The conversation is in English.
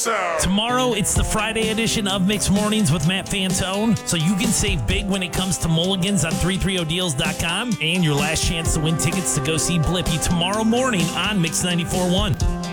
Tomorrow, it's the Friday edition of Mixed Mornings with Matt Fantone, so you can save big when it comes to mulligans on 330deals.com and your last chance to win tickets to go see Blippi tomorrow morning on Mix 94.1.